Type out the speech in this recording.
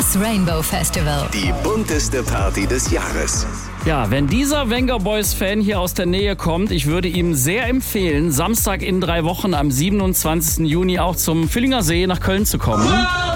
Das Rainbow Festival. Die bunteste Party des Jahres. Ja, wenn dieser Venga Boys-Fan hier aus der Nähe kommt, ich würde ihm sehr empfehlen, Samstag in 3 Wochen am 27. Juni auch zum Vüllinger See nach Köln zu kommen.